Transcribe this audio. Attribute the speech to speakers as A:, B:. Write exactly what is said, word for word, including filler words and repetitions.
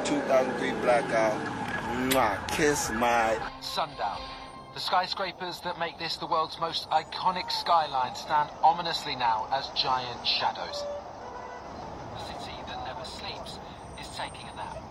A: two thousand three blackout. Mwah, kiss my...
B: Sundown. The skyscrapers that make this the world's most iconic skyline stand ominously now as giant shadows. The city that never sleeps is taking a nap.